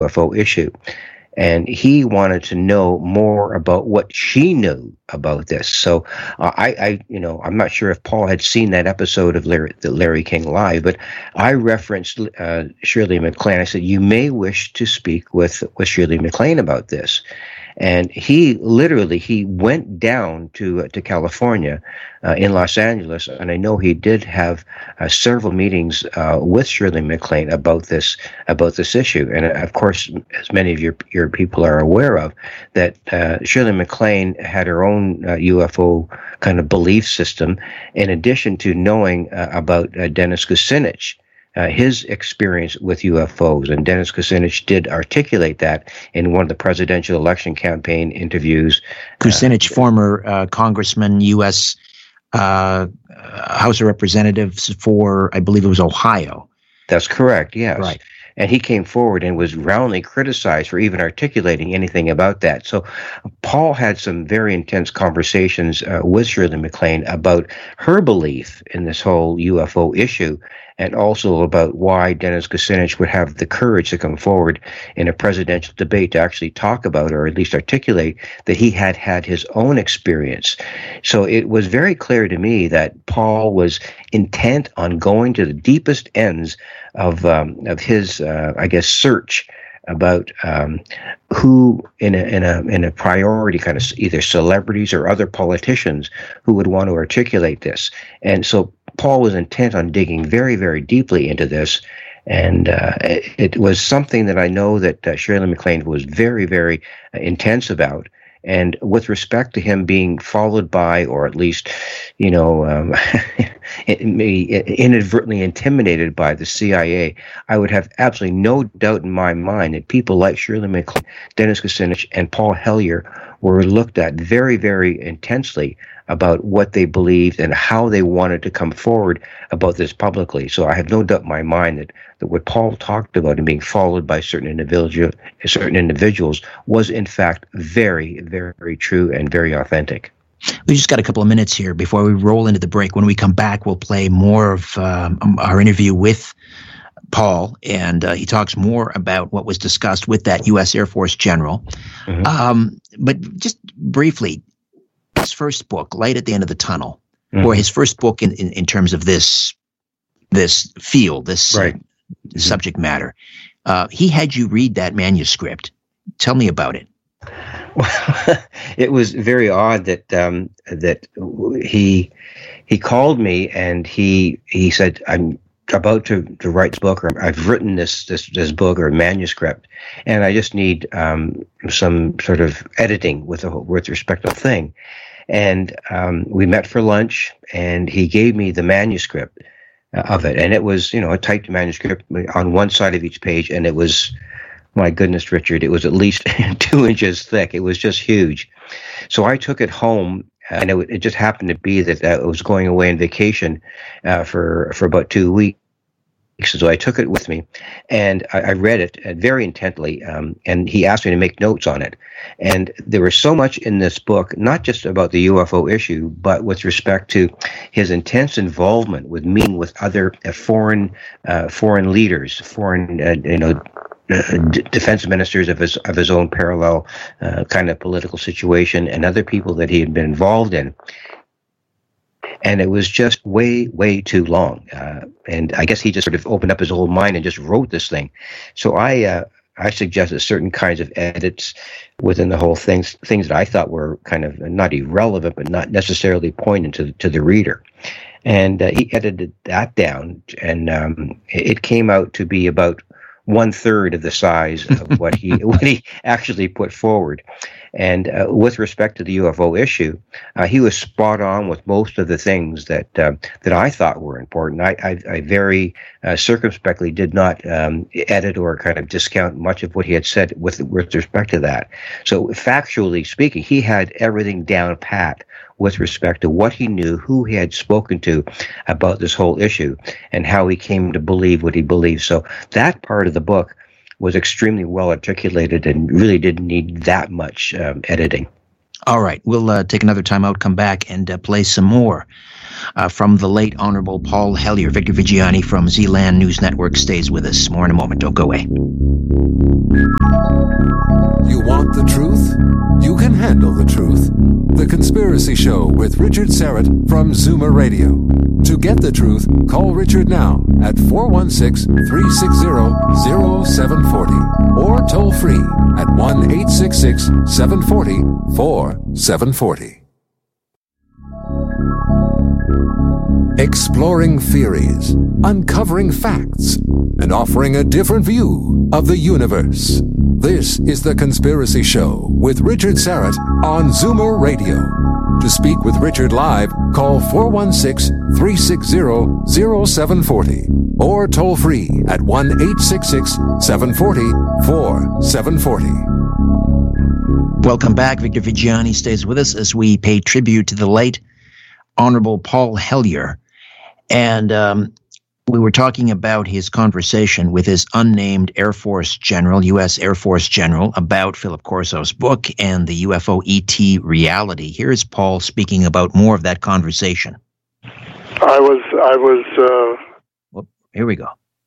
UFO issue. And he wanted to know more about what she knew about this. So I'm not sure if Paul had seen that episode of Larry King Live, but I referenced Shirley MacLaine. I said, you may wish to speak with Shirley MacLaine about this. And he went down to California in Los Angeles, and I know he did have several meetings with Shirley MacLaine about this issue. And of course, as many of your people are aware of, that Shirley MacLaine had her own UFO kind of belief system, in addition to knowing about Dennis Kucinich. His experience with UFOs, and Dennis Kucinich did articulate that in one of the presidential election campaign interviews. Kucinich, former congressman, U.S. House of Representatives for, I believe it was Ohio. That's correct, yes. Right. And he came forward and was roundly criticized for even articulating anything about that. So Paul had some very intense conversations with Shirley MacLaine about her belief in this whole UFO issue, and also about why Dennis Kucinich would have the courage to come forward in a presidential debate to actually talk about, or at least articulate, that he had had his own experience. So it was very clear to me that Paul was intent on going to the deepest ends of his, search about who in a priority kind of either celebrities or other politicians who would want to articulate this. And so Paul was intent on digging very, very deeply into this. And it was something that I know that Shirley MacLaine was very, very intense about. And with respect to him being followed by, or at least, inadvertently intimidated by the CIA, I would have absolutely no doubt in my mind that people like Shirley MacLaine, Dennis Kucinich, and Paul Hellyer were looked at very, very intensely about what they believed and how they wanted to come forward about this publicly. So I have no doubt in my mind that what Paul talked about and being followed by certain individuals was in fact very, very true and very authentic. We just got a couple of minutes here before we roll into the break. When we come back, we'll play more of our interview with Paul, and he talks more about what was discussed with that U.S. Air Force general. Mm-hmm. But just briefly, his first book, Light at the End of the Tunnel, mm-hmm. or his first book in terms of this field, this right. Subject matter, he had you read that manuscript. Tell me about it. Well, it was very odd that he called me and he said, I'm about to write this book, or I've written this book or manuscript, and I just need some sort of editing with respect to the thing. And we met for lunch, and he gave me the manuscript of it, and it was a typed manuscript on one side of each page, and it was, my goodness, Richard, it was at least 2 inches thick. It was just huge. So I took it home. And it just happened to be that I was going away on vacation for about 2 weeks. So I took it with me, and I read it very intently, and he asked me to make notes on it. And there was so much in this book, not just about the UFO issue, but with respect to his intense involvement with meeting with other foreign leaders, defense ministers of his own parallel kind of political situation, and other people that he had been involved in. And it was just way, way too long. And I guess he just sort of opened up his whole mind and just wrote this thing. So I suggested certain kinds of edits within the whole things that I thought were kind of not irrelevant, but not necessarily pointing to the reader. And he edited that down, and it came out to be about 1/3 of the size of what he actually put forward. And with respect to the UFO issue, he was spot on with most of the things that I thought were important. I very circumspectly did not edit or kind of discount much of what he had said with respect to that. So factually speaking, he had everything down pat with respect to what he knew, who he had spoken to about this whole issue, and how he came to believe what he believed. So that part of the book was extremely well articulated and really didn't need that much editing. All right, we'll take another time out, come back, and play some more from the late Honorable Paul Hellyer. Victor Viggiani from Zealand News Network stays with us. More in a moment. Don't go away. You want the truth? You can handle the truth. The Conspiracy Show with Richard Syrett from Zoomer Radio. To get the truth, call Richard now at 416-360-0740 or toll free at 1-866-740-4740. Exploring theories, uncovering facts, and offering a different view of the universe. This is The Conspiracy Show with Richard Syrett on Zoomer Radio. To speak with Richard live, call 416-360-0740 or toll free at 1-866-740-4740. Welcome back. Victor Viggiani stays with us as we pay tribute to the late Honorable Paul Hellyer. And we were talking about his conversation with his unnamed Air Force General, U.S. Air Force General, about Philip Corso's book and the UFO ET reality. Here's Paul speaking about more of that conversation. Well, here we go.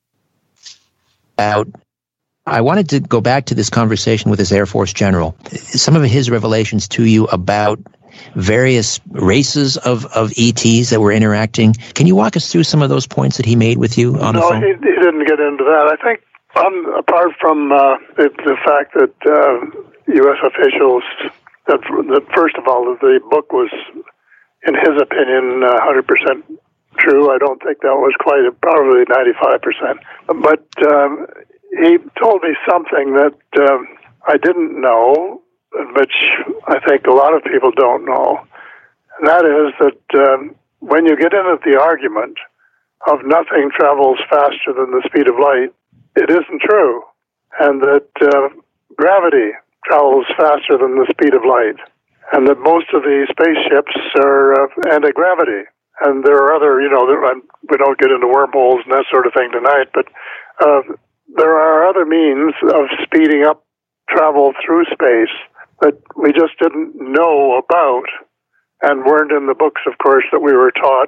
I wanted to go back to this conversation with his Air Force General. Some of his revelations to you about various races of ETs that were interacting. Can you walk us through some of those points that he made with you on the phone? No, he didn't get into that. I think, apart from the fact that U.S. officials, that first of all, the book was, in his opinion, 100% true. I don't think that was quite, probably 95%. But he told me something that I didn't know, which I think a lot of people don't know. And that is that when you get into the argument of nothing travels faster than the speed of light, it isn't true. And that gravity travels faster than the speed of light. And that most of the spaceships are anti-gravity. And there are other, we don't get into wormholes and that sort of thing tonight, but there are other means of speeding up travel through space that we just didn't know about and weren't in the books, of course, that we were taught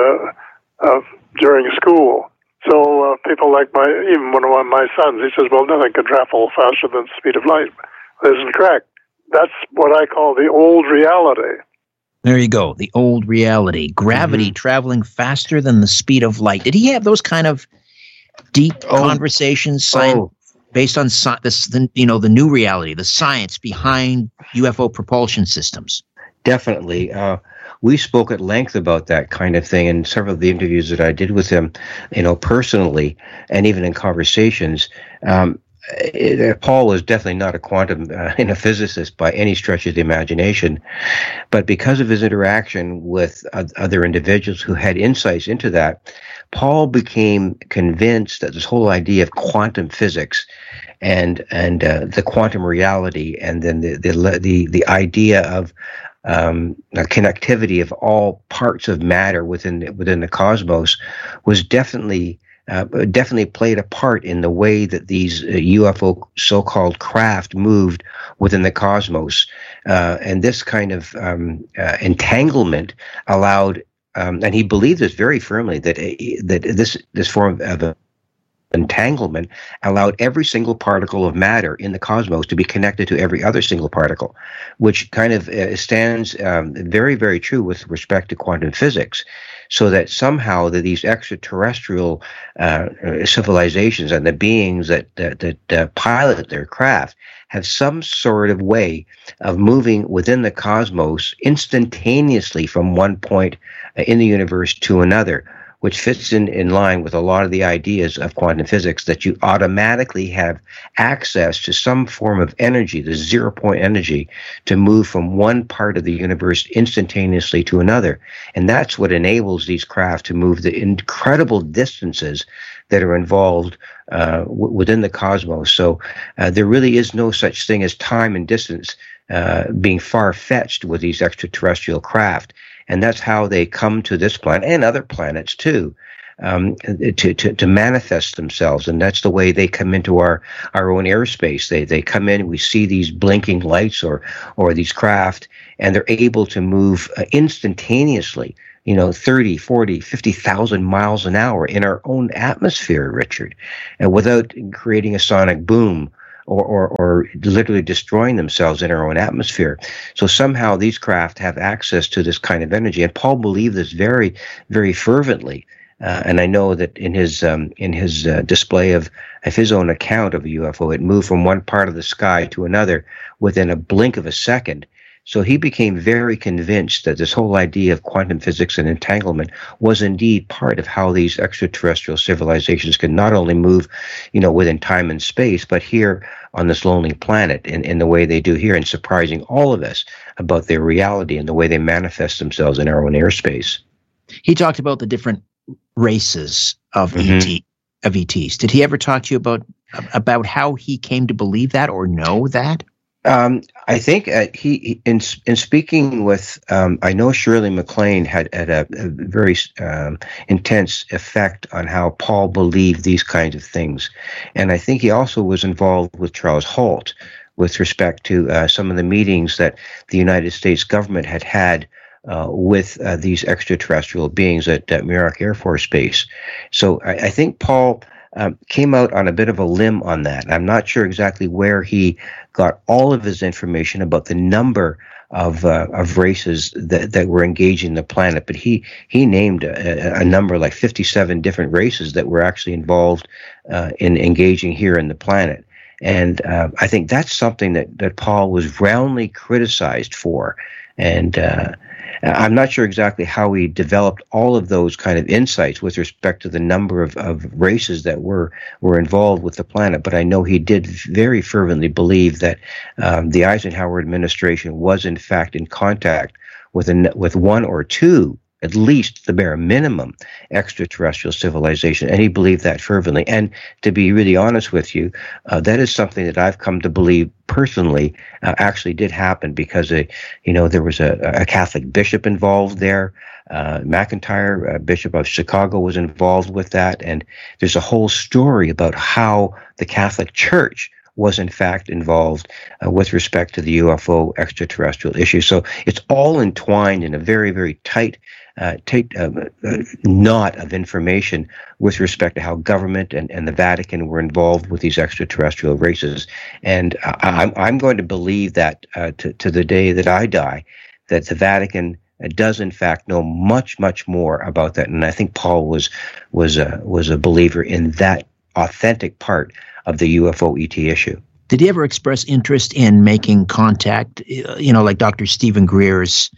during school. So people like even one of my sons, he says, well, nothing can travel faster than the speed of light. That isn't correct. That's what I call the old reality. There you go, the old reality. Gravity traveling faster than the speed of light. Did he have those kind of deep conversations based on the new reality, the science behind UFO propulsion systems? Definitely. We spoke at length about that kind of thing in several of the interviews that I did with him, personally, and even in conversations. Paul was definitely not a quantum physicist by any stretch of the imagination, but because of his interaction with other individuals who had insights into that, Paul became convinced that this whole idea of quantum physics and the quantum reality, and then the idea of connectivity of all parts of matter within the cosmos was definitely played a part in the way that these UFO so-called craft moved within the cosmos. And this kind of entanglement allowed, and he believed this very firmly, that this form of entanglement allowed every single particle of matter in the cosmos to be connected to every other single particle, which kind of stands very, very true with respect to quantum physics. So that somehow these extraterrestrial civilizations and the beings that pilot their craft have some sort of way of moving within the cosmos instantaneously from one point in the universe to another, which fits in line with a lot of the ideas of quantum physics, that you automatically have access to some form of energy, the zero-point energy, to move from one part of the universe instantaneously to another. And that's what enables these craft to move the incredible distances that are involved within the cosmos. So there really is no such thing as time and distance being far-fetched with these extraterrestrial craft. And that's how they come to this planet and other planets too. to manifest themselves, and that's the way they come into our own airspace. They come in, we see these blinking lights or these craft, and they're able to move instantaneously, 30, 40, 50,000 miles an hour in our own atmosphere, Richard, and without creating a sonic boom or literally destroying themselves in our own atmosphere. So somehow these craft have access to this kind of energy. And Paul believed this very, very fervently. And I know that in his display of his own account of a UFO, it moved from one part of the sky to another within a blink of a second. So he became very convinced that this whole idea of quantum physics and entanglement was indeed part of how these extraterrestrial civilizations can not only move, within time and space, but here on this lonely planet in the way they do here, and surprising all of us about their reality and the way they manifest themselves in our own airspace. He talked about the different races of ETs. Did he ever talk to you about how he came to believe that or know that? I think he in speaking with, I know Shirley MacLaine had a very intense effect on how Paul believed these kinds of things. And I think he also was involved with Charles Holt with respect to some of the meetings that the United States government had with these extraterrestrial beings at Muroc Air Force Base. So I think Paul came out on a bit of a limb on that. I'm not sure exactly where he got all of his information about the number of races that were engaging the planet, but he named a number like 57 different races that were actually involved in engaging here in the planet. And I think that's something that Paul was roundly criticized for. And I'm not sure exactly how he developed all of those kind of insights with respect to the number of races that were involved with the planet, but I know he did very fervently believe that the Eisenhower administration was in fact in contact with one or two, at least the bare minimum, extraterrestrial civilization, and he believed that fervently. And to be really honest with you, that is something that I've come to believe personally actually did happen, because there was a Catholic bishop involved there. McIntyre, Bishop of Chicago, was involved with that, and there's a whole story about how the Catholic Church was in fact involved with respect to the UFO extraterrestrial issue. So it's all entwined in a very, very tight knot of information with respect to how government and the Vatican were involved with these extraterrestrial races. And I'm going to believe that to the day that I die, that the Vatican does in fact know much, much more about that. And I think Paul was a believer in that authentic part of the UFO ET issue. Did he ever express interest in making contact, like Dr. Stephen Greer's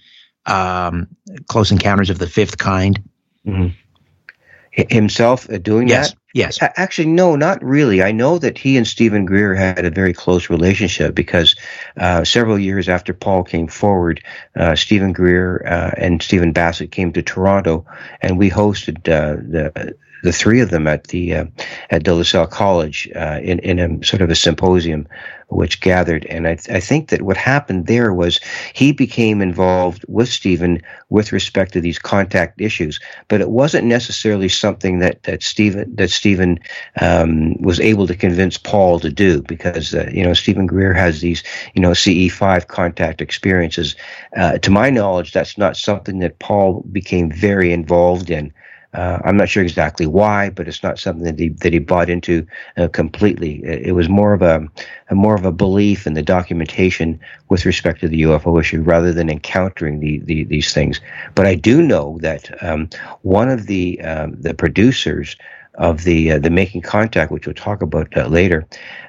Close Encounters of the Fifth Kind? Mm-hmm. Himself doing that? Yes. Actually, no, not really. I know that he and Stephen Greer had a very close relationship, because several years after Paul came forward, Stephen Greer and Stephen Bassett came to Toronto, and we hosted the three of them at De La Salle College in a sort of a symposium which gathered. And I think that what happened there was he became involved with Stephen with respect to these contact issues, but it wasn't necessarily something that Stephen was able to convince Paul to do, because Stephen Greer has these CE5 contact experiences. To my knowledge, that's not something that Paul became very involved in. I'm not sure exactly why, but it's not something that he bought into completely. It was more of a belief in the documentation with respect to the UFO issue, rather than encountering these things. But I do know that one of the producers of the Making Contact, which we'll talk about later,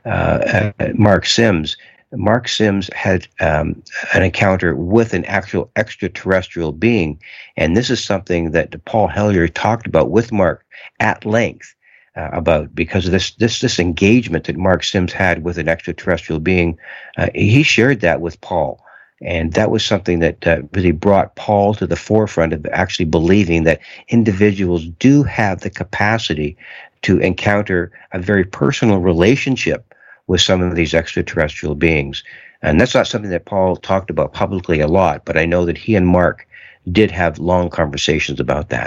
Mark Sims. Mark Sims had an encounter with an actual extraterrestrial being, and this is something that Paul Hellyer talked about with Mark at length about, because of this engagement that Mark Sims had with an extraterrestrial being. He shared that with Paul, and that was something that really brought Paul to the forefront of actually believing that individuals do have the capacity to encounter a very personal relationship with some of these extraterrestrial beings. And that's not something that Paul talked about publicly a lot, but I know that he and Mark did have long conversations about that.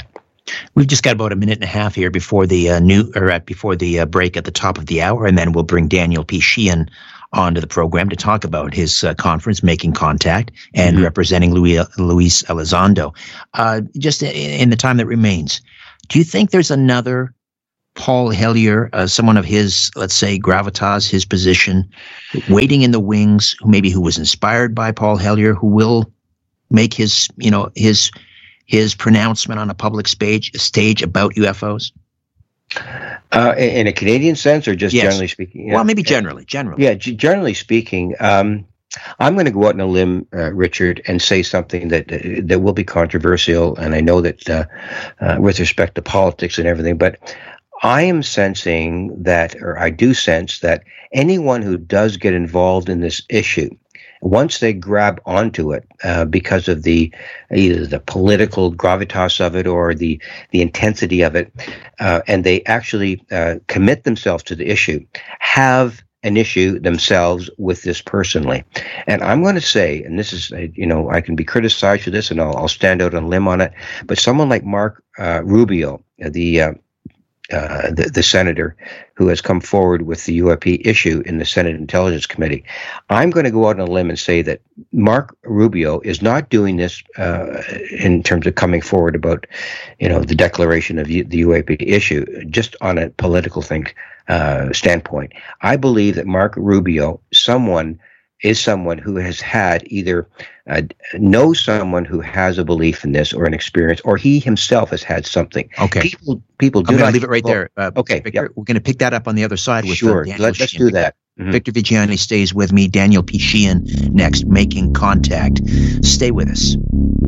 We've just got about a minute and a half here before the break at the top of the hour, and then we'll bring Daniel P. Sheehan onto the program to talk about his conference, Making Contact, and representing Luis Elizondo. Just in the time that remains, do you think there's another Paul Hellyer, someone of his, let's say, gravitas, his position, waiting in the wings, who was inspired by Paul Hellyer, who will make his pronouncement on a public stage about UFOs? In a Canadian sense, or just generally speaking? Well, maybe generally. Yeah, generally speaking, I'm going to go out on a limb, Richard, and say something that will be controversial, and I know that with respect to politics and everything, but I am sensing that, or I do sense that anyone who does get involved in this issue, once they grab onto it because of either the political gravitas of it or the intensity of it, and they actually commit themselves to the issue, have an issue themselves with this personally. And I'm going to say, and this is, I can be criticized for this, and I'll stand out on a limb on it, but someone like Mark Rubio, the senator who has come forward with the UAP issue in the Senate Intelligence Committee, I'm going to go out on a limb and say that Mark Rubio is not doing this in terms of coming forward about, the declaration of the UAP issue, just on a political standpoint. I believe that Mark Rubio, is someone who has had either knows someone who has a belief in this or an experience, or he himself has had something. Okay. People do. I'm going to leave it right there. Okay. Victor, yep. We're going to pick that up on the other side with sure. Daniel Let's do that. Mm-hmm. Victor Viggiani stays with me. Daniel P. Sheehan next. Making Contact. Stay with us.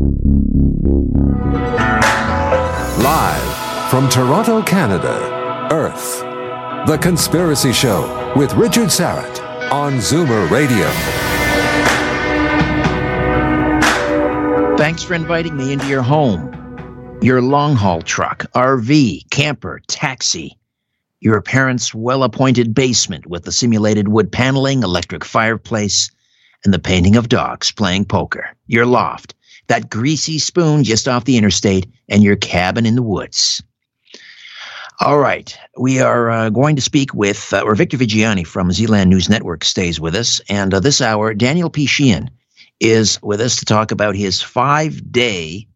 Live from Toronto, Canada, Earth, The Conspiracy Show with Richard Syrett on Zoomer Radio. Thanks for inviting me into your home, your long-haul truck, RV, camper, taxi, your parents' well-appointed basement with the simulated wood paneling, electric fireplace, and the painting of dogs playing poker, your loft, that greasy spoon just off the interstate, and your cabin in the woods. All right. We are going to speak with, Victor Viggiani from Zealand News Network stays with us. And this hour, Daniel P. Sheehan is with us to talk about his 5-day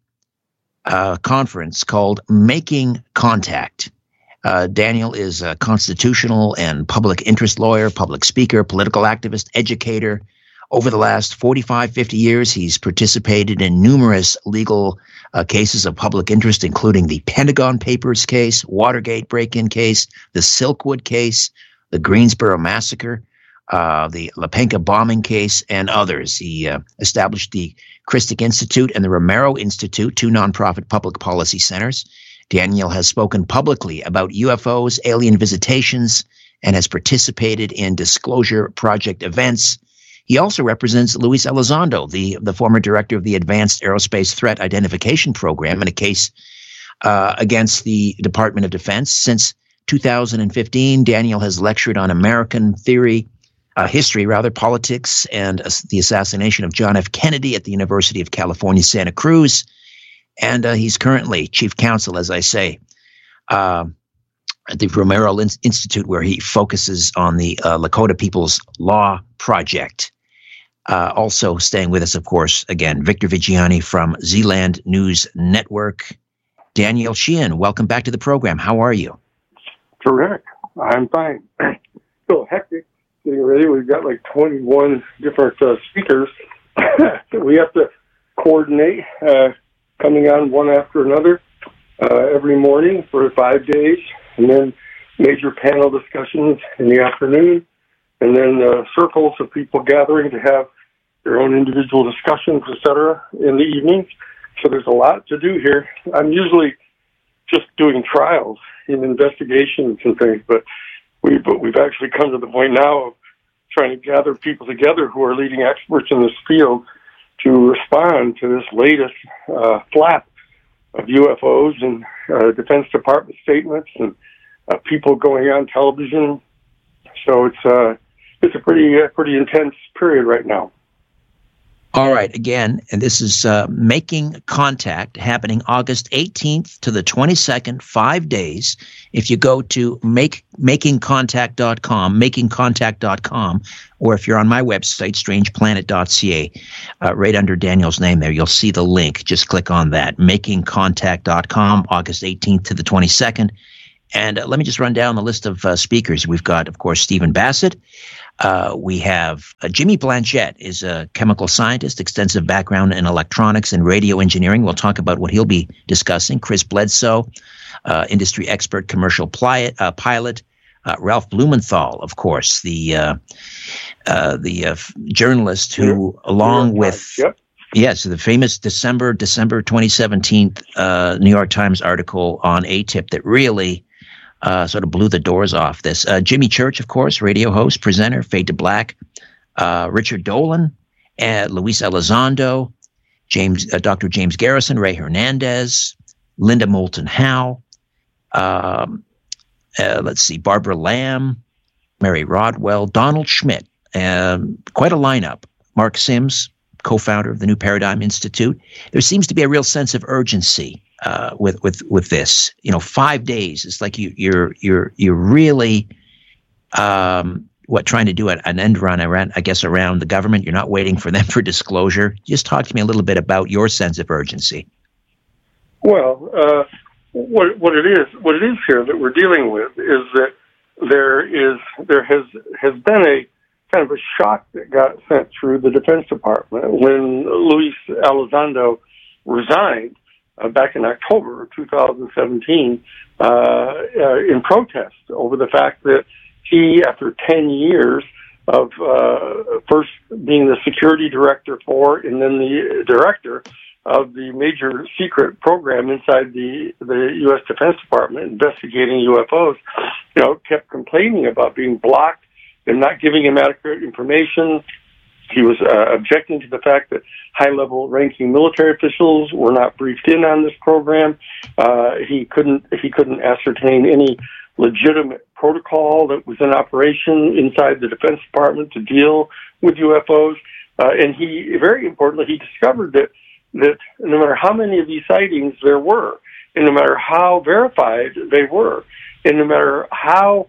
conference called Making Contact. Daniel is a constitutional and public interest lawyer, public speaker, political activist, educator. Over the last 45, 50 years, he's participated in numerous legal cases of public interest, including the Pentagon Papers case, Watergate break-in case, the Silkwood case, the Greensboro Massacre, the Lepenka bombing case, and others. He established the Christic Institute and the Romero Institute, two nonprofit public policy centers. Daniel has spoken publicly about UFOs, alien visitations, and has participated in Disclosure Project events. He also represents Luis Elizondo, the former director of the Advanced Aerospace Threat Identification Program, in a case against the Department of Defense. Since 2015, Daniel has lectured on American history, politics, and the assassination of John F. Kennedy at the University of California, Santa Cruz. And he's currently chief counsel, as I say, at the Romero Institute, where he focuses on the Lakota People's Law Project. Also staying with us, of course, again, Victor Viggiani from Zealand News Network. Daniel Sheehan, welcome back to the program. How are you? Terrific. I'm fine. Still hectic getting ready. We've got like 21 different speakers that we have to coordinate, coming on one after another every morning for 5 days, and then major panel discussions in the afternoon, and then circles of people gathering to have their own individual discussions, etc., in the evenings. So there's a lot to do here. I'm usually just doing trials in investigations and things, but we've actually come to the point now of trying to gather people together who are leading experts in this field to respond to this latest flap of UFOs and Defense Department statements and people going on television. So it's a pretty intense period right now. All right. Again, and this is Making Contact, happening August 18th to the 22nd, 5 days. If you go to makingcontact.com, or if you're on my website, strangeplanet.ca, right under Daniel's name there, you'll see the link. Just click on that, makingcontact.com, August 18th to the 22nd. And let me just run down the list of speakers. We've got, of course, Stephen Bassett. We have Jimmy Blanchette is a chemical scientist, extensive background in electronics and radio engineering. We'll talk about what he'll be discussing. Chris Bledsoe, industry expert, commercial pilot. Ralph Blumenthal, of course, the journalist who, along with yes, the famous December 2017 New York Times article on ATIP that really sort of blew the doors off this. Jimmy Church, of course, radio host, presenter, Fade to Black. Richard Dolan, Luis Elizondo, Dr. James Garrison, Ray Hernandez, Linda Moulton Howe. Let's see, Barbara Lamb, Mary Rodwell, Donald Schmidt. Quite a lineup. Mark Sims, co-founder of the New Paradigm Institute. There seems to be a real sense of urgency with this. 5 days. It's like you're really trying to do an end run around the government. You're not waiting for them for disclosure. Just talk to me a little bit about your sense of urgency. Well, what it is here that we're dealing with is that there has been a kind of a shock that got sent through the Defense Department when Luis Elizondo resigned back in October of 2017 in protest over the fact that he, after 10 years of first being the security director for and then the director of the major secret program inside the U.S. Defense Department investigating UFOs, kept complaining about being blocked and not giving him adequate information. He was objecting to the fact that high-level ranking military officials were not briefed in on this program. He couldn't ascertain any legitimate protocol that was in operation inside the Defense Department to deal with UFOs. And he, very importantly, he discovered that no matter how many of these sightings there were, and no matter how verified they were, and no matter how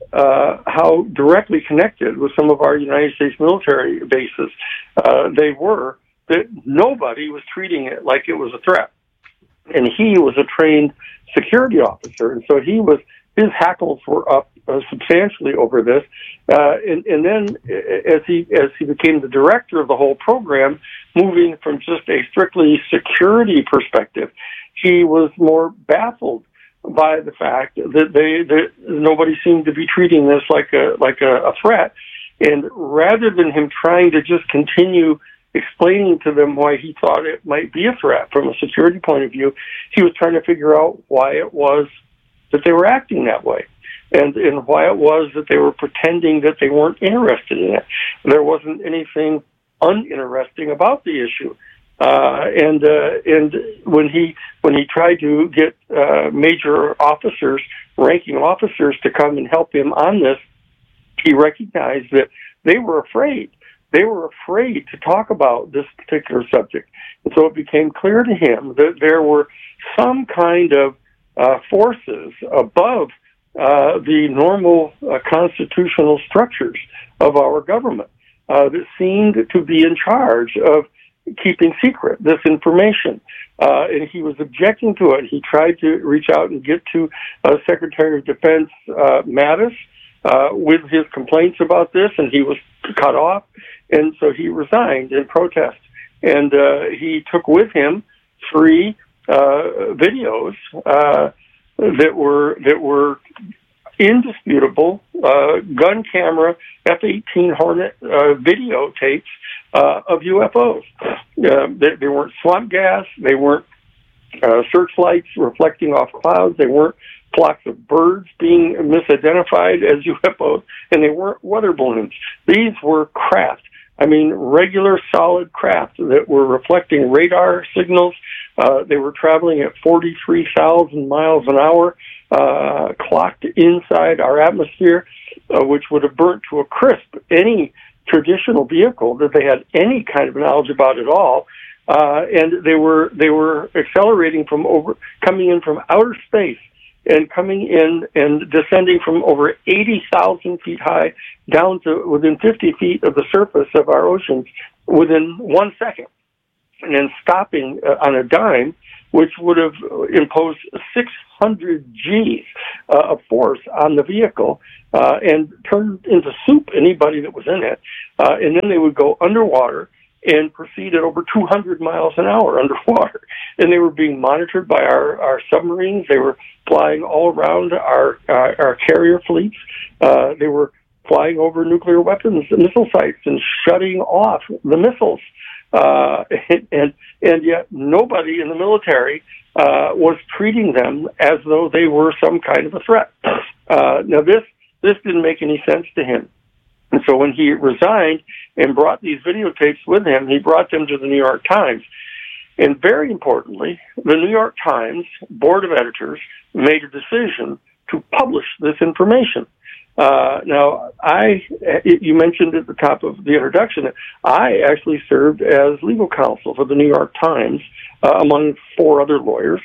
directly connected with some of our United States military bases they were, that nobody was treating it like it was a threat. And he was a trained security officer, and so his hackles were up substantially over this. And then as he became the director of the whole program, moving from just a strictly security perspective, he was more baffled by the fact that nobody seemed to be treating this like a threat. And rather than him trying to just continue explaining to them why he thought it might be a threat from a security point of view, he was trying to figure out why it was that they were acting that way, and why it was that they were pretending that they weren't interested in it. There wasn't anything uninteresting about the issue. And when he tried to get major officers, ranking officers, to come and help him on this, he recognized that they were afraid. They were afraid to talk about this particular subject. And so it became clear to him that there were some kind of forces above the normal constitutional structures of our government that seemed to be in charge of keeping secret this information. And he was objecting to it. He tried to reach out and get to Secretary of Defense Mattis with his complaints about this, and he was cut off. And so he resigned in protest. And he took with him 3 videos that were indisputable gun camera F-18 Hornet videotapes of UFOs. They weren't swamp gas. They weren't searchlights reflecting off clouds. They weren't flocks of birds being misidentified as UFOs, and they weren't weather balloons. These were craft. I mean, regular solid craft that were reflecting radar signals. They were traveling at 43,000 miles an hour, clocked inside our atmosphere, which would have burnt to a crisp any traditional vehicle that they had any kind of knowledge about at all. And they were accelerating coming in from outer space and coming in and descending from over 80,000 feet high down to within 50 feet of the surface of our oceans within 1 second, and then stopping on a dime, which would have imposed 600 Gs of force on the vehicle and turned into soup anybody that was in it. And then they would go underwater and proceed at over 200 miles an hour underwater. And they were being monitored by our submarines. They were flying all around our carrier fleets. They were flying over nuclear weapons and missile sites and shutting off the missiles. And yet nobody in the military was treating them as though they were some kind of a threat. Now this didn't make any sense to him. And so when he resigned and brought these videotapes with him, he brought them to the New York Times. And very importantly, the New York Times board of editors made a decision to publish this information. Now, you mentioned at the top of the introduction that I actually served as legal counsel for the New York Times, among 4 other lawyers,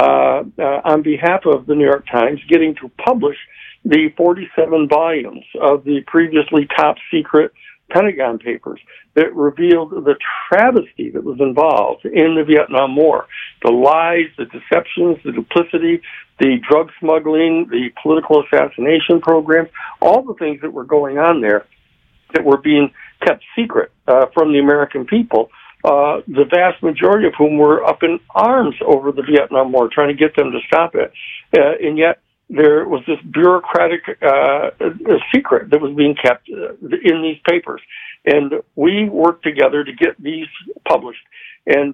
on behalf of the New York Times, getting to publish the 47 volumes of the previously top secret Pentagon papers that revealed the travesty that was involved in the Vietnam War. The lies, the deceptions, the duplicity, the drug smuggling, the political assassination programs, all the things that were going on there that were being kept secret from the American people, the vast majority of whom were up in arms over the Vietnam War, trying to get them to stop it. And yet, there was this bureaucratic secret that was being kept in these papers, and we worked together to get these published. And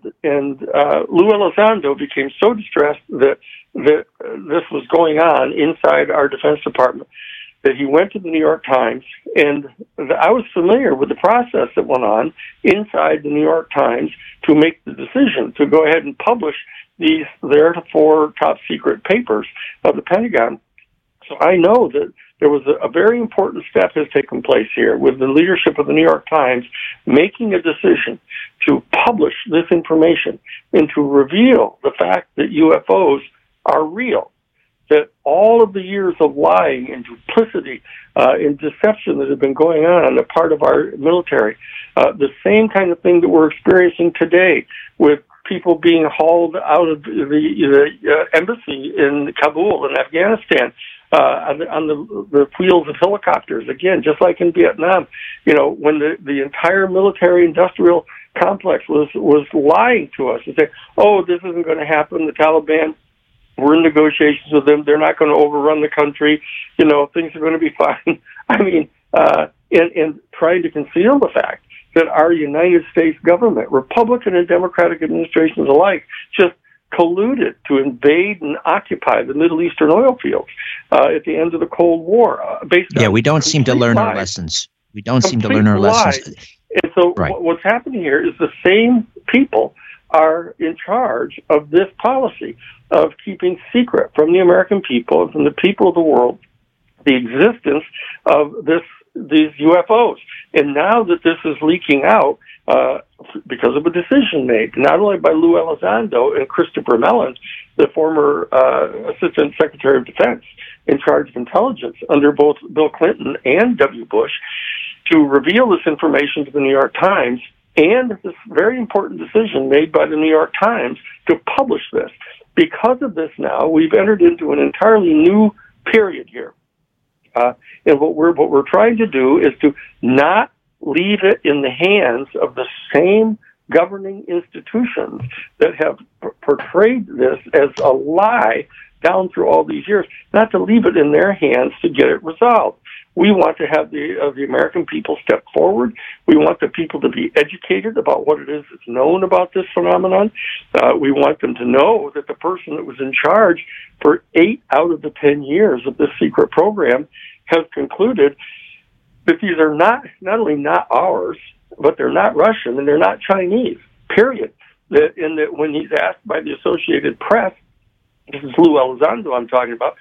Lou Elizondo became so distressed that this was going on inside our Defense Department that he went to the New York Times, and I was familiar with the process that went on inside the New York Times to make the decision to go ahead and publish these theretofore top secret papers of the Pentagon. So I know that there was a very important step has taken place here with the leadership of the New York Times making a decision to publish this information and to reveal the fact that UFOs are real, that all of the years of lying and duplicity and deception that have been going on the part of our military, the same kind of thing that we're experiencing today with people being hauled out of the embassy in Kabul in Afghanistan on the wheels of helicopters, again, just like in Vietnam. You know, when the entire military-industrial complex was lying to us and saying, oh, this isn't going to happen, the Taliban, we're in negotiations with them, they're not going to overrun the country, you know, things are going to be fine. I mean, and trying to conceal the fact that our United States government, Republican and Democratic administrations alike, just colluded to invade and occupy the Middle Eastern oil fields at the end of the Cold War. We don't seem to learn our lessons. We don't seem to learn our lessons. And so what's happening here is the same people are in charge of this policy of keeping secret from the American people and from the people of the world the existence of these UFOs. And now that this is leaking out because of a decision made, not only by Lou Elizondo and Christopher Mellon, the former Assistant Secretary of Defense in charge of intelligence under both Bill Clinton and W. Bush, to reveal this information to the New York Times, and this very important decision made by the New York Times to publish this. Because of this now, we've entered into an entirely new period here. And what we're trying to do is to not leave it in the hands of the same governing institutions that have portrayed this as a lie down through all these years, not to leave it in their hands to get it resolved. We want to have the American people step forward. We want the people to be educated about what it is that's known about this phenomenon. We want them to know that the person that was in charge for 8 out of the 10 years of this secret program has concluded that these are not only not ours, but they're not Russian and they're not Chinese, period. That when he's asked by the Associated Press this is Lou Elizondo I'm talking about,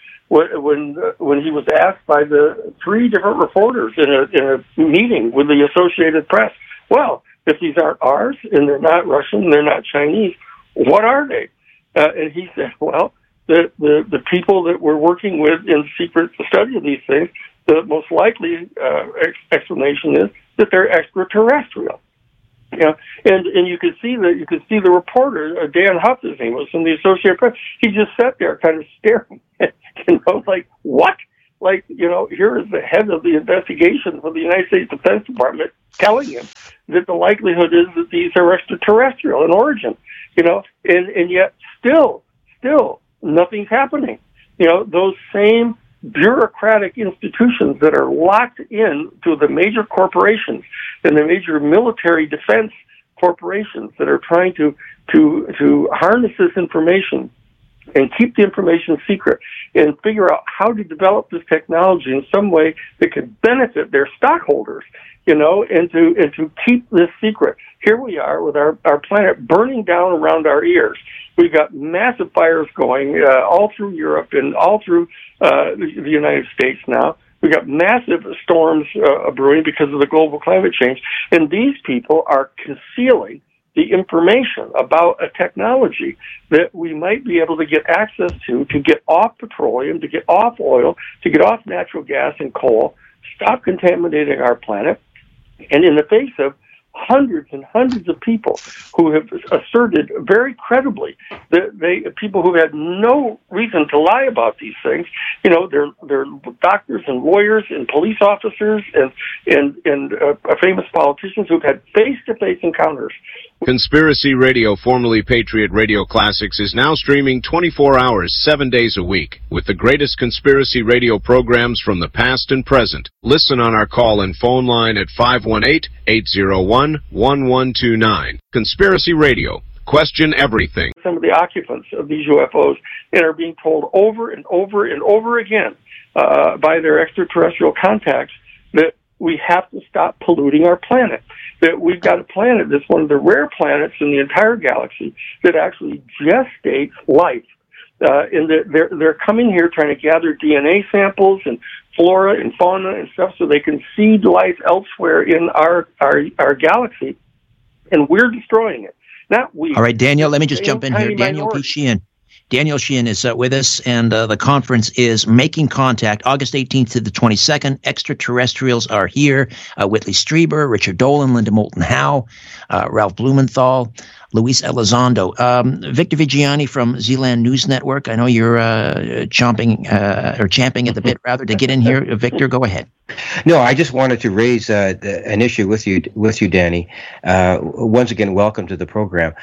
when he was asked by the 3 different reporters in a meeting with the Associated Press, well, if these aren't ours and they're not Russian, they're not Chinese, what are they? And he said, well, the people that we're working with in secret study of these things, the most likely explanation is that they're extraterrestrial. Yeah, and you could see the reporter, Dan Huff, his name was, from the Associated Press. He just sat there, kind of staring, like what? Like, here is the head of the investigation for the United States Defense Department telling him that the likelihood is that these are extraterrestrial in origin. And yet still nothing's happening. Those same bureaucratic institutions that are locked in to the major corporations and the major military defense corporations that are trying to harness this information and keep the information secret and figure out how to develop this technology in some way that could benefit their stockholders, and to keep this secret. Here we are with our planet burning down around our ears. We've got massive fires going all through Europe and all through the United States now. We've got massive storms brewing because of the global climate change. And these people are concealing the information about a technology that we might be able to get access to get off petroleum, to get off oil, to get off natural gas and coal, stop contaminating our planet. And in the face of hundreds and hundreds of people who have asserted very credibly that people who had no reason to lie about these things, they're doctors and lawyers and police officers and famous politicians who've had face-to-face encounters. Conspiracy Radio, formerly Patriot Radio Classics, is now streaming 24 hours, 7 days a week, with the greatest conspiracy radio programs from the past and present. Listen on our call-in phone line at 518-801-1129. Conspiracy Radio. Question everything. Some of the occupants of these UFOs and are being told over and over and over again by their extraterrestrial contacts that we have to stop polluting our planet. That we've got a planet that's one of the rare planets in the entire galaxy that actually gestates life. And they're coming here trying to gather DNA samples and flora and fauna and stuff so they can seed life elsewhere in our galaxy, and we're destroying it. Not we. All right, Daniel, let me just jump in here. Daniel P. Sheehan. Daniel Sheehan is with us, and the conference is Making Contact, August 18th to the 22nd. Extraterrestrials are here. Whitley Strieber, Richard Dolan, Linda Moulton Howe, Ralph Blumenthal, Luis Elizondo. Victor Viggiani from Zealand News Network. I know you're champing at the bit, rather, to get in here. Victor, go ahead. No, I just wanted to raise an issue with you, Danny. Once again, welcome to the program.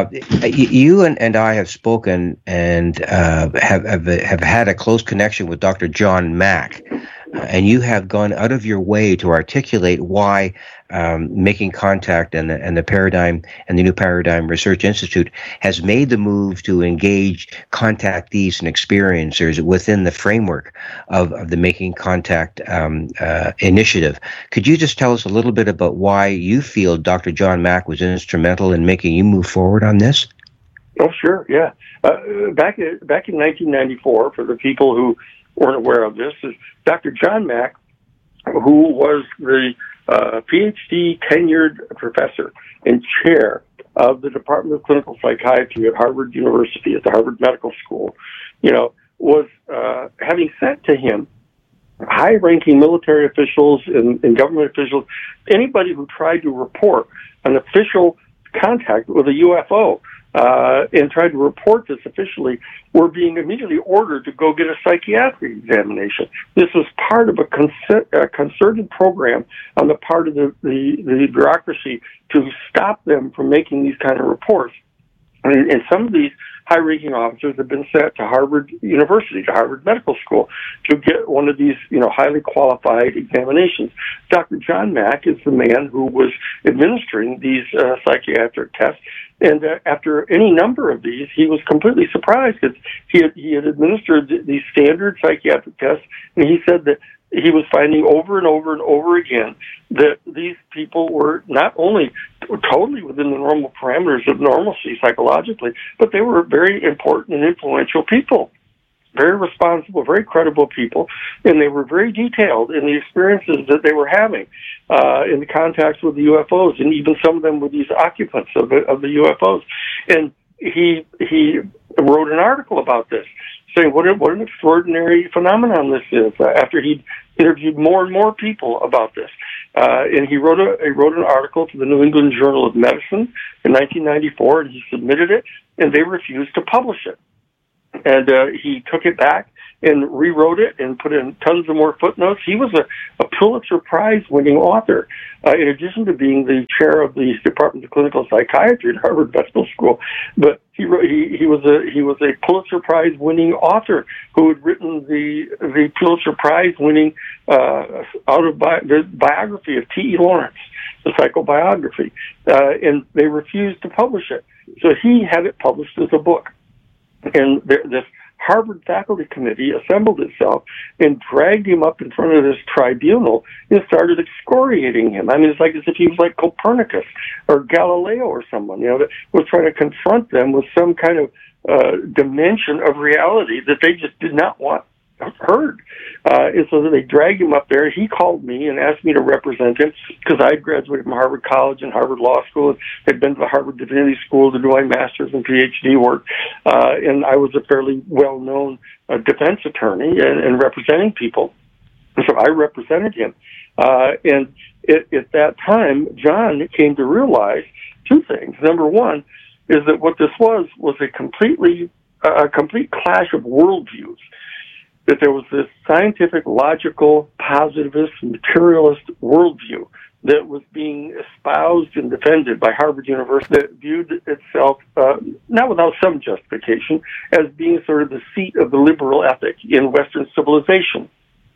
You and I have spoken and have had a close connection with Dr. John Mack, and you have gone out of your way to articulate why Making Contact and the Paradigm and the New Paradigm Research Institute has made the move to engage contactees and experiencers within the framework of the Making Contact initiative. Could you just tell us a little bit about why you feel Dr. John Mack was instrumental in making you move forward on this? Oh, sure, yeah. Back in 1994, for the people who weren't aware of this, is Dr. John Mack, who was the PhD tenured professor and chair of the Department of Clinical Psychiatry at Harvard University, at the Harvard Medical School, was having sent to him high-ranking military officials and government officials, anybody who tried to report an official contact with a UFO and tried to report this officially, were being immediately ordered to go get a psychiatric examination. This was part of a concerted program on the part of the bureaucracy to stop them from making these kind of reports. And some of these high-ranking officers have been sent to Harvard University, to Harvard Medical School, to get one of these, highly qualified examinations. Dr. John Mack is the man who was administering these psychiatric tests. And after any number of these, he was completely surprised because he had administered these standard psychiatric tests, and he said that he was finding over and over and over again that these people were not only totally within the normal parameters of normalcy psychologically, but they were very important and influential people. Very responsible, very credible people, and they were very detailed in the experiences that they were having in the contacts with the UFOs, and even some of them with these occupants of the UFOs. And he wrote an article about this, saying what an extraordinary phenomenon this is. After he'd interviewed more and more people about this, and he wrote an article to the New England Journal of Medicine in 1994, and he submitted it, and they refused to publish it. And he took it back and rewrote it and put in tons of more footnotes. He was a Pulitzer Prize-winning author, in addition to being the chair of the Department of Clinical Psychiatry at Harvard Medical School. But he was a Pulitzer Prize-winning author who had written the Pulitzer Prize-winning the biography of T.E. Lawrence, the psychobiography, and they refused to publish it. So he had it published as a book. And this Harvard faculty committee assembled itself and dragged him up in front of this tribunal and started excoriating him. I mean, it's like as if he was like Copernicus or Galileo or someone, that was trying to confront them with some kind of dimension of reality that they just did not want heard. And so they dragged him up there. He called me and asked me to represent him because I had graduated from Harvard College and Harvard Law School and had been to the Harvard Divinity School to do my master's and PhD work. And I was a fairly well-known defense attorney and representing people. And so I represented him. And at that time, John came to realize two things. Number one is that what this was a complete clash of worldviews. That there was this scientific, logical, positivist, materialist worldview that was being espoused and defended by Harvard University that viewed itself, not without some justification, as being sort of the seat of the liberal ethic in Western civilization,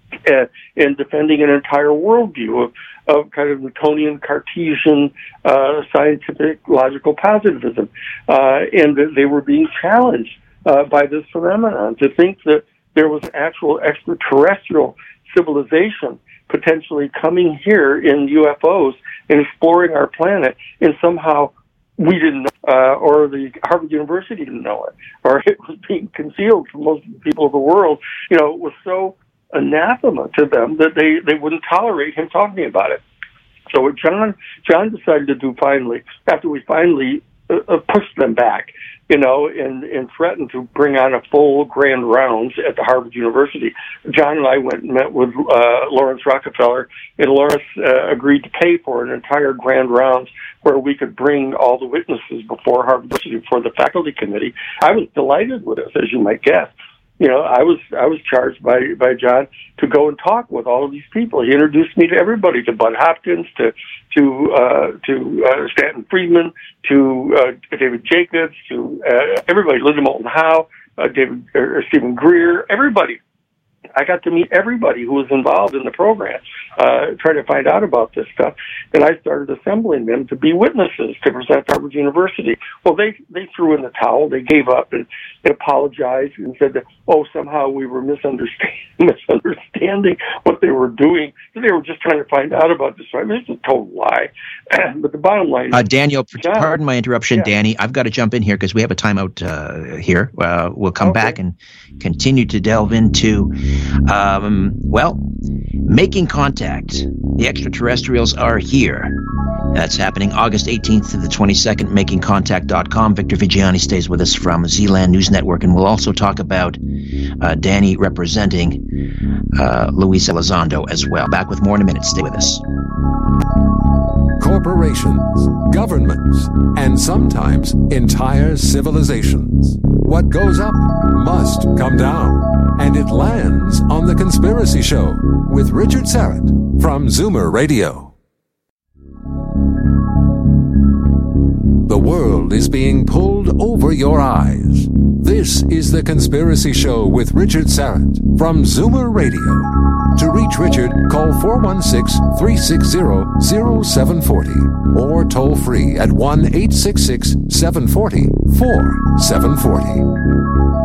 and defending an entire worldview of kind of Newtonian, Cartesian, scientific, logical positivism. And they were being challenged by this phenomenon to think that there was actual extraterrestrial civilization potentially coming here in UFOs and exploring our planet, and somehow we didn't know, or the Harvard University didn't know it, or it was being concealed from most people of the world. It was so anathema to them that they wouldn't tolerate him talking about it. So what John decided to do finally, after we finally pushed them back, and threatened to bring on a full grand rounds at the Harvard University. John and I went and met with Lawrence Rockefeller, and Lawrence agreed to pay for an entire grand rounds where we could bring all the witnesses before Harvard University, before the faculty committee. I was delighted with this, as you might guess. I was charged by John to go and talk with all of these people. He introduced me to everybody, to Bud Hopkins, to Stanton Friedman, to David Jacobs, to everybody, Linda Moulton Howe, Stephen Greer, everybody. I got to meet everybody who was involved in the program, trying to find out about this stuff. And I started assembling them to be witnesses to present Harvard University. Well, they threw in the towel. They gave up and apologized and said that, somehow we were misunderstanding what they were doing. They were just trying to find out about this. I mean, it's a total lie. But the bottom line is... Daniel, pardon my interruption, yeah. Danny. I've got to jump in here because we have a timeout here. We'll come back and continue to delve into... Making Contact. The extraterrestrials are here. That's happening August 18th to the 22nd, makingcontact.com. Victor Viggiani stays with us from Zealand News Network, and we'll also talk about Danny representing Luis Elizondo as well. Back with more in a minute. Stay with us. Corporations, governments, and sometimes entire civilizations. What goes up must come down. And it lands on The Conspiracy Show with Richard Syrett from Zoomer Radio. The world is being pulled over your eyes. This is The Conspiracy Show with Richard Syrett from Zoomer Radio. To reach Richard, call 416-360-0740 or toll free at 1-866-740-4740.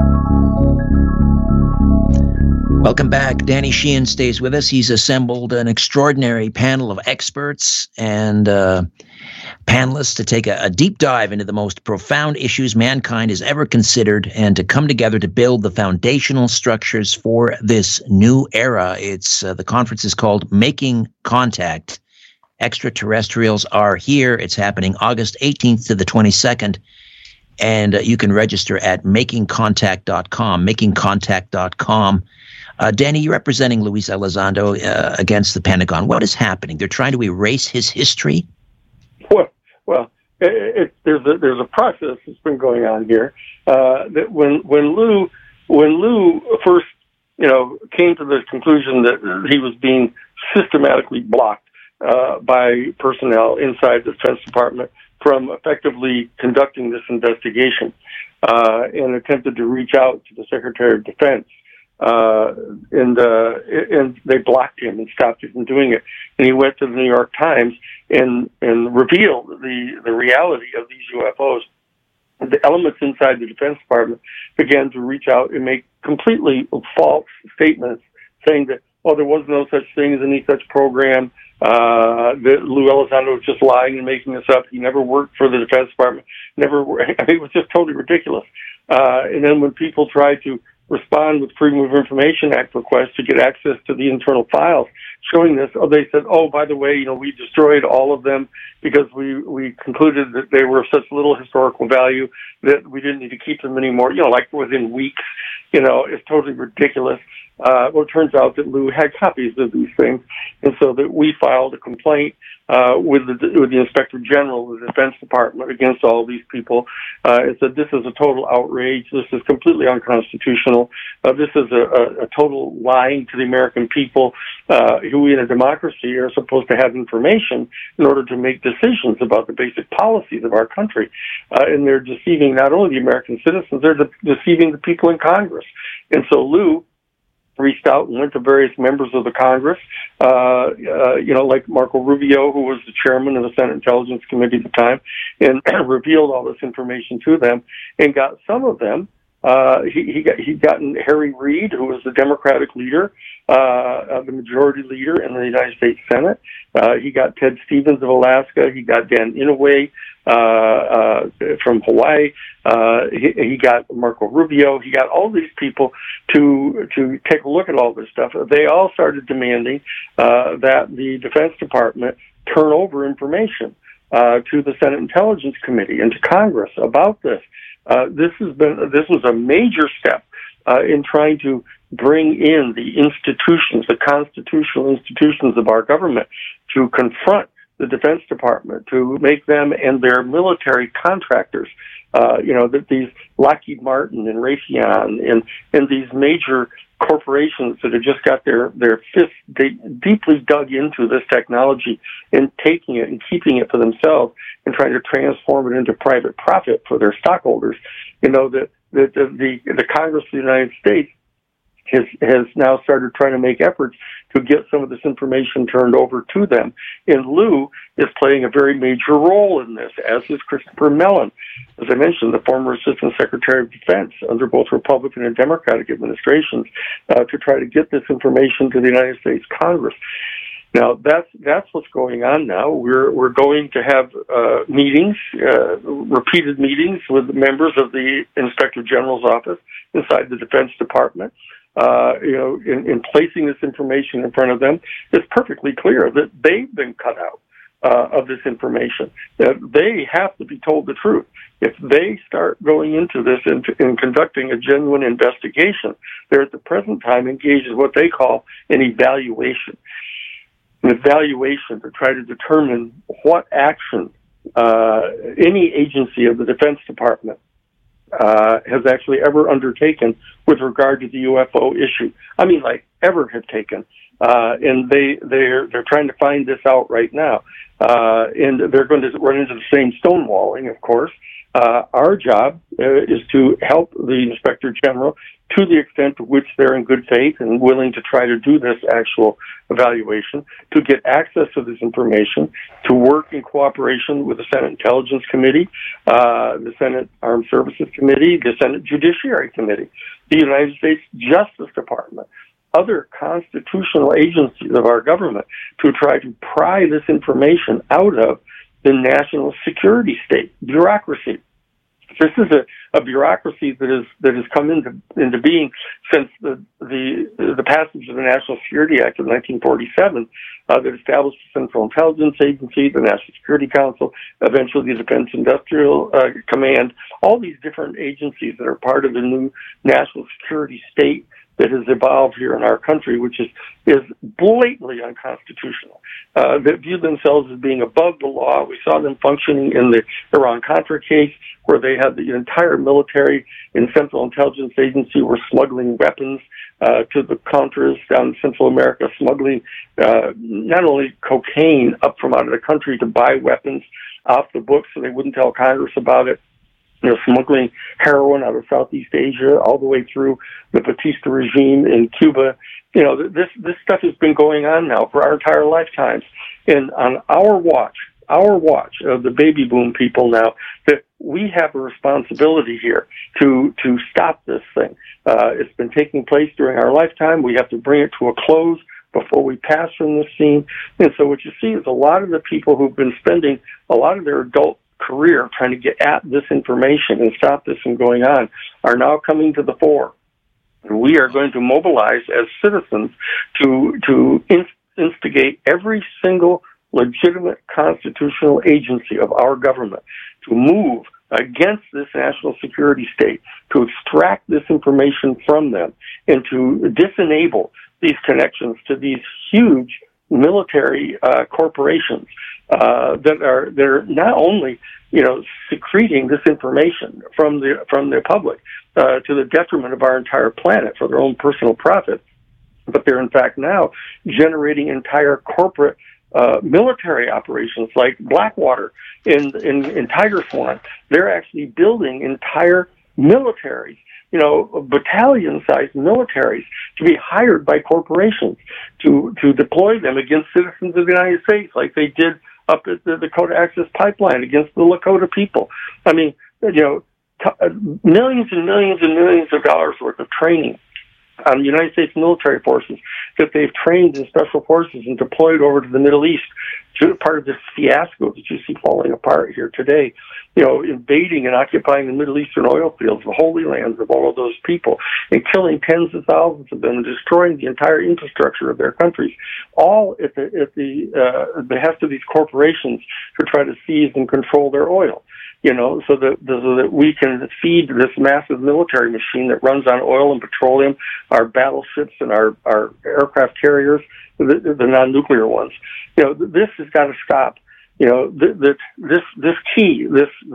Welcome back. Danny Sheehan stays with us. He's assembled an extraordinary panel of experts and panelists to take a deep dive into the most profound issues mankind has ever considered and to come together to build the foundational structures for this new era. It's the conference is called Making Contact. Extraterrestrials are here. It's happening August 18th to the 22nd. And you can register at makingcontact.com, makingcontact.com. Danny, you're representing Luis Elizondo against the Pentagon. What is happening? They're trying to erase his history? Well, there's a process that's been going on here. That when Lou first, came to the conclusion that he was being systematically blocked by personnel inside the Defense Department from effectively conducting this investigation, and attempted to reach out to the Secretary of Defense. And they blocked him and stopped him from doing it. And he went to the New York Times and revealed the reality of these UFOs. The elements inside the Defense Department began to reach out and make completely false statements, saying that, there was no such thing as any such program. That Lou Elizondo was just lying and making this up. He never worked for the Defense Department. It was just totally ridiculous. And then when people tried to respond with Freedom of Information Act requests to get access to the internal files showing this, they said, by the way, we destroyed all of them because we concluded that they were of such little historical value that we didn't need to keep them anymore, like within weeks. It's totally ridiculous. It turns out that Lou had copies of these things, and so that we filed a complaint with the Inspector General of the Defense Department against all these people. It said this is a total outrage. This is completely unconstitutional. This is a total lying to the American people, who in a democracy are supposed to have information in order to make decisions about the basic policies of our country. And they're deceiving not only the American citizens, they're deceiving the people in Congress. And so Lou reached out and went to various members of the Congress, like Marco Rubio, who was the chairman of the Senate Intelligence Committee at the time, and revealed all this information to them, and got some of them. He'd gotten Harry Reid, who was the Democratic leader, the majority leader in the United States Senate. He got Ted Stevens of Alaska. He got Dan Inouye from Hawaii. He got Marco Rubio. He got all these people to take a look at all this stuff. They all started demanding that the Defense Department turn over information to the Senate Intelligence Committee and to Congress about this. This was a major step in trying to bring in the institutions, the constitutional institutions of our government, to confront the Defense Department, to make them and their military contractors, that these Lockheed Martin and Raytheon and these major corporations that have just got their fists deeply dug into this technology and taking it and keeping it for themselves and trying to transform it into private profit for their stockholders. That the Congress of the United States has now started trying to make efforts to get some of this information turned over to them. And Lou is playing a very major role in this, as is Christopher Mellon, as I mentioned, the former Assistant Secretary of Defense under both Republican and Democratic administrations, to try to get this information to the United States Congress. Now, that's what's going on now. We're going to have meetings, repeated meetings with members of the Inspector General's office inside the Defense Department. In placing this information in front of them, it's perfectly clear that they've been cut out of this information. That they have to be told the truth. If they start going into this and conducting a genuine investigation, they're at the present time engaged in what they call an evaluation. An evaluation to try to determine what action any agency of the Defense Department has actually ever undertaken with regard to the UFO issue. I mean, ever have taken. And they're trying to find this out right now. And they're going to run into the same stonewalling, of course. Our job is to help the Inspector General to the extent to which they're in good faith and willing to try to do this actual evaluation, to get access to this information, to work in cooperation with the Senate Intelligence Committee, the Senate Armed Services Committee, the Senate Judiciary Committee, the United States Justice Department, other constitutional agencies of our government, to try to pry this information out of the national security state, bureaucracy. This is a bureaucracy that has come into being since the passage of the National Security Act of 1947 that established the Central Intelligence Agency, the National Security Council, eventually the Defense Industrial Command, all these different agencies that are part of the new national security state that has evolved here in our country, which is blatantly unconstitutional, that view themselves as being above the law. We saw them functioning in the Iran-Contra case, where they had the entire military and Central Intelligence Agency were smuggling weapons to the Contras down in Central America, smuggling not only cocaine up from out of the country to buy weapons off the books so they wouldn't tell Congress about it, smuggling heroin out of Southeast Asia all the way through the Batista regime in Cuba. This stuff has been going on now for our entire lifetimes. And on our watch of the baby boom people now, that we have a responsibility here to stop this thing. It's been taking place during our lifetime. We have to bring it to a close before we pass from this scene. And so what you see is a lot of the people who've been spending a lot of their adult career trying to get at this information and stop this from going on are now coming to the fore. And we are going to mobilize as citizens to instigate every single legitimate constitutional agency of our government to move against this national security state, to extract this information from them, and to disenable these connections to these huge military corporations they're not only secreting this information from the public to the detriment of our entire planet for their own personal profit, but they're in fact now generating entire corporate military operations like Blackwater in Tiger Swan. They're actually building entire militaries, battalion-sized militaries to be hired by corporations to deploy them against citizens of the United States, like they did up at the Dakota Access Pipeline against the Lakota people. I mean, millions and millions and millions of dollars worth of training on United States military forces that they've trained in special forces and deployed over to the Middle East to part of this fiasco that you see falling apart here today, invading and occupying the Middle Eastern oil fields, the holy lands of all of those people, and killing tens of thousands of them and destroying the entire infrastructure of their countries, all at the behest of these corporations who try to seize and control their oil. So that we can feed this massive military machine that runs on oil and petroleum, our battleships and our aircraft carriers, the non-nuclear ones. This has got to stop. This key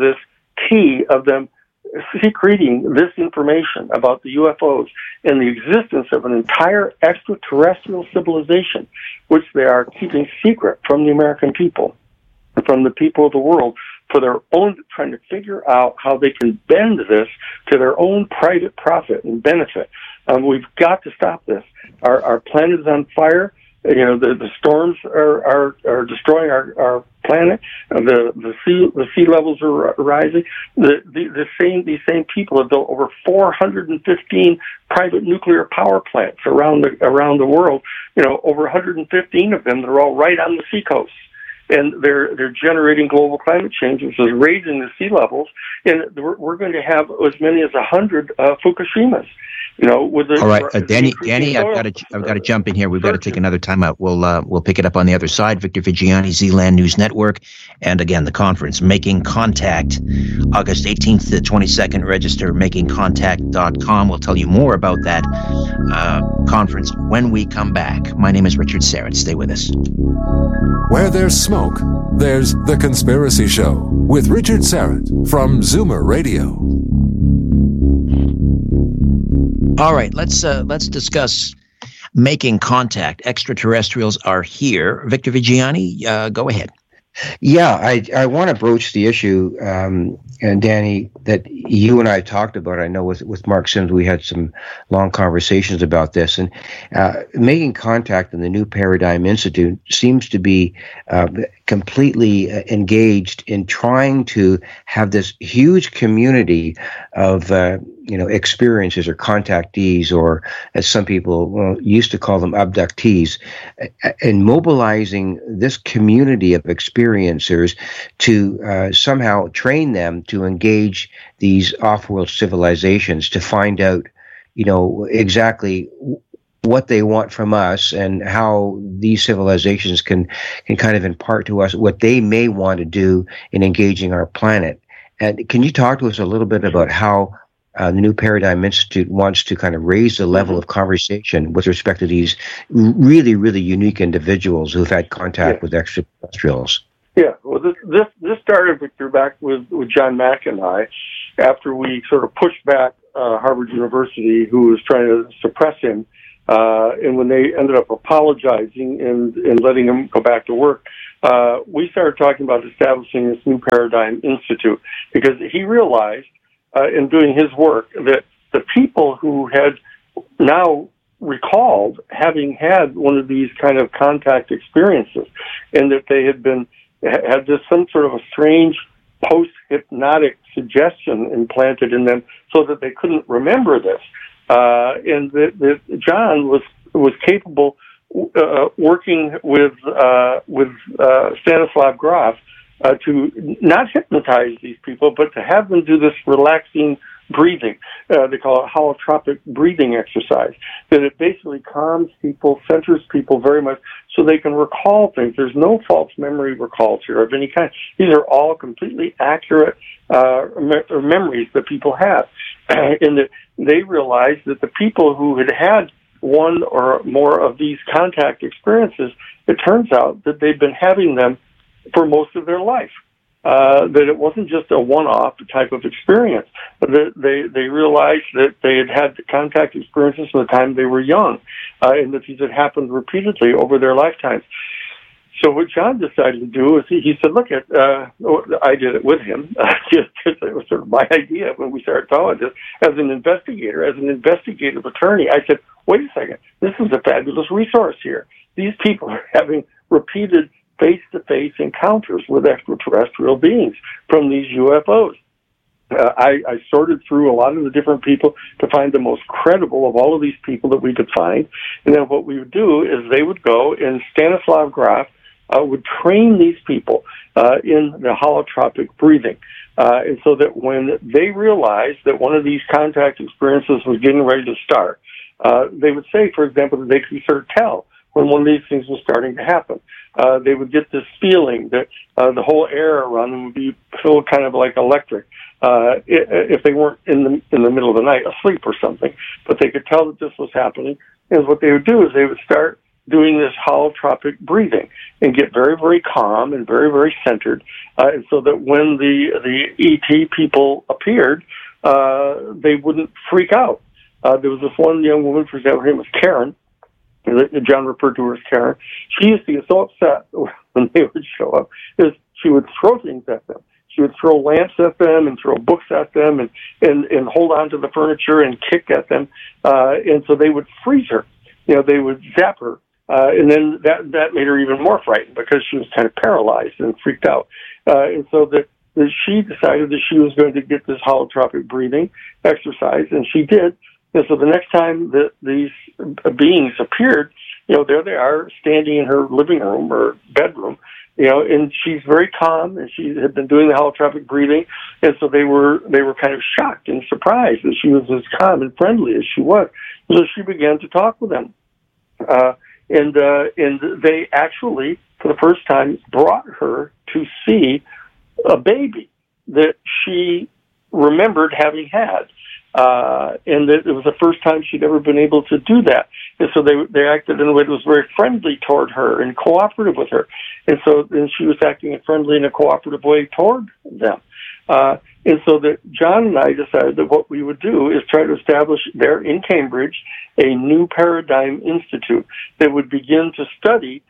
of them secreting this information about the UFOs and the existence of an entire extraterrestrial civilization, which they are keeping secret from the American people, from the people of the world, for their own, trying to figure out how they can bend this to their own private profit and benefit. We've got to stop this. Our planet is on fire. The storms are destroying our planet. The sea levels are rising. These same people have built over 415 private nuclear power plants around the world. Over 115 of them that are all right on the seacoast. And they're generating global climate change, which is raising the sea levels, and we're going to have as many as 100 Fukushimas. With the, all right, Danny, I've got to jump in here. We've got to take another time out. We'll pick it up on the other side. Victor Viggiani, Zealand News Network, and again the conference, Making Contact, August 18th to 22nd. Register makingcontact.com. We'll tell you more about that conference when we come back. My name is Richard Syrett. Stay with us. Where there's smoke, there's The Conspiracy Show with Richard Syrett from Zoomer Radio. All right, let's discuss Making Contact. Extraterrestrials are here. Victor Viggiani, go ahead. Yeah, I want to broach the issue, and Danny, that you and I talked about. I know with Mark Sims, we had some long conversations about this, and Making Contact and the New Paradigm Institute seems to be kind completely engaged in trying to have this huge community of experiences or contactees, or as some people used to call them, abductees, and mobilizing this community of experiencers to somehow train them to engage these off-world civilizations, to find out exactly what they want from us and how these civilizations can kind of impart to us what they may want to do in engaging our planet. And can you talk to us a little bit about how the New Paradigm Institute wants to kind of raise the level of conversation with respect to these really, really unique individuals who've had contact with extraterrestrials? Yeah, well, this started, Victor, back with John Mack and I, after we sort of pushed back Harvard University, who was trying to suppress him. And when they ended up apologizing and letting him go back to work, we started talking about establishing this New Paradigm Institute, because he realized in doing his work that the people who had now recalled having had one of these kind of contact experiences, and that they had just some sort of a strange post-hypnotic suggestion implanted in them so that they couldn't remember this. And that John was capable working with Stanislav Grof to not hypnotize these people, but to have them do this relaxing breathing. They call it holotropic breathing exercise. That it basically calms people, centers people very much, so they can recall things. There's no false memory recalls here of any kind. These are all completely accurate memories that people have. And that they realized that the people who had one or more of these contact experiences, it turns out that they've been having them for most of their life. That it wasn't just a one-off type of experience, but that they realized that they had contact experiences from the time they were young, and that these had happened repeatedly over their lifetimes. So what John decided to do is he said, look, I did it with him. It was sort of my idea when we started talking this. As an investigative attorney, I said, wait a second, this is a fabulous resource here. These people are having repeated face-to-face encounters with extraterrestrial beings from these UFOs. I sorted through a lot of the different people to find the most credible of all of these people that we could find. And then what we would do is they would go, and Stanislav Grof would train these people in the holotropic breathing. And so that when they realized that one of these contact experiences was getting ready to start, they would say, for example, that they could sort of tell when one of these things was starting to happen. They would get this feeling that the whole air around them would be filled kind of like electric, if they weren't in the middle of the night asleep or something. But they could tell that this was happening. And what they would do is they would start doing this holotropic breathing and get very, very calm and very, very centered. And so that when the ET people appeared, they wouldn't freak out. There was this one young woman, for example, her name was Karen. John referred to her as Karen. She used to get so upset when they would show up, is she would throw things at them. She would throw lamps at them and throw books at them and hold on to the furniture and kick at them. And so they would freeze her. They would zap her. And then that made her even more frightened because she was kind of paralyzed and freaked out. And so that she decided that she was going to get this holotropic breathing exercise, and she did. And so the next time that these beings appeared, there they are standing in her living room or bedroom, and she's very calm, and she had been doing the holotropic breathing. And so they were kind of shocked and surprised that she was as calm and friendly as she was. So she began to talk with them. And they actually, for the first time, brought her to see a baby that she remembered having had. And it was the first time she'd ever been able to do that. And so they acted in a way that was very friendly toward her and cooperative with her. And so then she was acting in a friendly and a cooperative way toward them. And so that John and I decided that what we would do is try to establish there in Cambridge a New Paradigm Institute that would begin to study,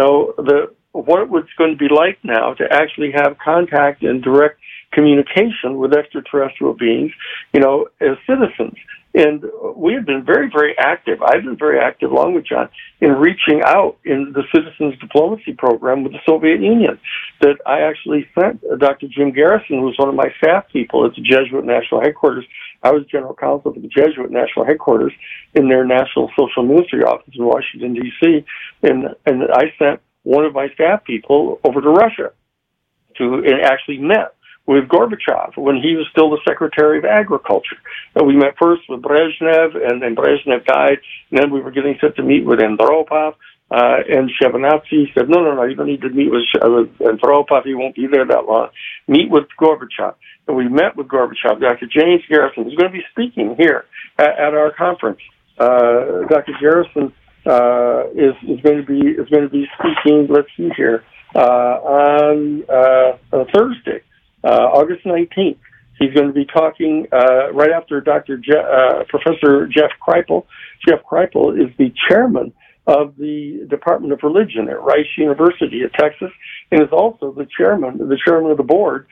what it was going to be like now to actually have contact and direct communication with extraterrestrial beings, as citizens. And we have been very, very active. I've been very active, along with John, in reaching out in the Citizens Diplomacy Program with the Soviet Union. That I actually sent Dr. Jim Garrison, who was one of my staff people at the Jesuit National Headquarters. I was general counsel for the Jesuit National Headquarters in their National Social Ministry office in Washington, D.C., and I sent one of my staff people over to Russia and actually met with Gorbachev when he was still the Secretary of Agriculture. And we met first with Brezhnev, and then Brezhnev died, and then we were getting set to meet with Andropov, and Shevardnadze said, no, you don't need to meet with Andropov, he won't be there that long. Meet with Gorbachev. And we met with Gorbachev. Dr. James Garrison is going to be speaking here at our conference. Dr. Garrison is going to be speaking, let's see here, on Thursday, August 19th. He's going to be talking right after Professor Jeff Kripal. Jeff Kripal is the chairman of the Department of Religion at Rice University at Texas, and is also the chairman of the board